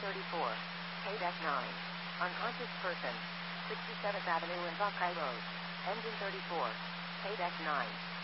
34. Paydeck 9. Unconscious person. 67th Avenue and Buckeye Road. Engine 34. Paydeck 9.